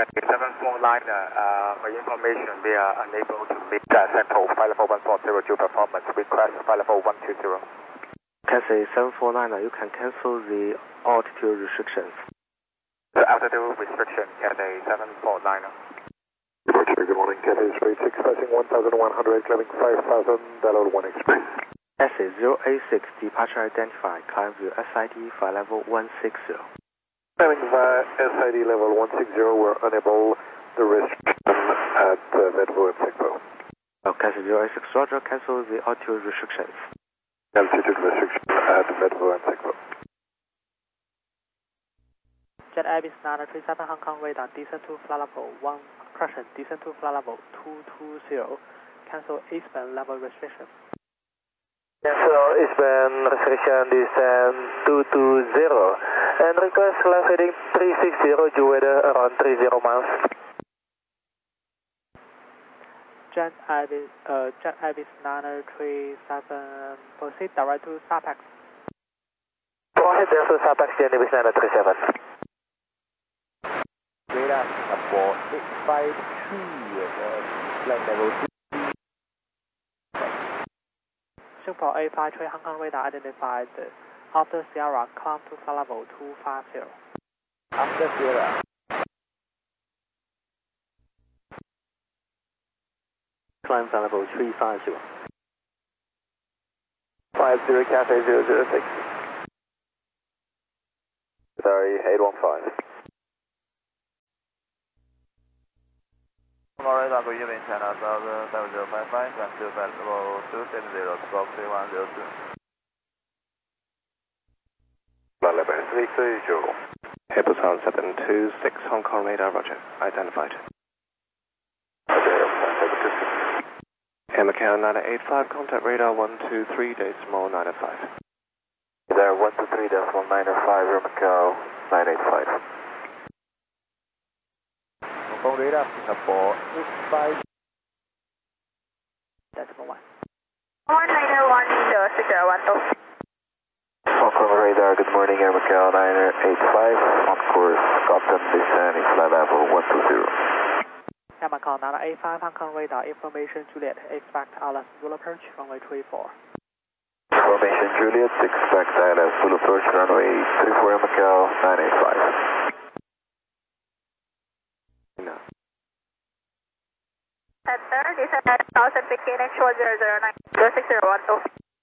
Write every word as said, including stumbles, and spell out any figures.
seven four nine, uh, for information, we are unable to meet uh, Central flight level one four zero two performance. Request flight level one two zero. Cathay seven four nine, you can cancel the altitude restrictions. The altitude restriction, Cathay seven four nine. Departure, good morning, Cathay zero eight six, passing one thousand one hundred, climbing five thousand, dial one express. Cathay zero eight six, departure identified, climb via S I D flight level one six zero. Climbing via S I D level one six zero, we're unable the restriction at uh, Medvo and Sigpo. Oh, Cathay zero eight six, Roger, cancel the altitude restrictions. Altitude restriction at Medvo and Sigpo. Jet Airways nine three seven Hong Kong radar, descend to flight level one, correction, descend to flight level two two zero, cancel eastbound level restriction. Cancel eastbound restriction, descend two two zero, and request climb heading three six zero, due weather around thirty miles. Jet Airways, uh, Jet Airways nine three seven, proceed direct to Sarpax. Proceed direct to Sarpax, Jet Airways nine three seven. Radar four eight five two, flight level two. Singapore eight five three Hong Kong radar identified after Sierra, climb to flight level two five zero. After Sierra. Climb flight level three five zero. five zero, Cathay zero zero six. Sorry, eight one five. Radar good evening, China Southern seven zero five five, climb to flight level two seven zero, squawk three one zero two. Flight level three three zero. Hipposound seven two six, Hong Kong radar, Roger, identified. Macau nine eight five, contact radar one two three decimal nine five. There, one two three decimal nine five, Macau nine eight five. Hong Kong radar, Singapore eight five. Decimal one. one nine one zero six zero one two. Hong Kong radar, good morning, Air Macau nine eight five, on course, Scotland, descending flight level one two zero. Air Macau nine eight five Hong Kong radar, information Juliet, expect I L S full approach, runway three four. Information Juliet, expect I L S full approach, runway three four, Air Macau nine eight five. No. Center, descend at one thousand, Peking, X one zero zero nine, zero six zero one two.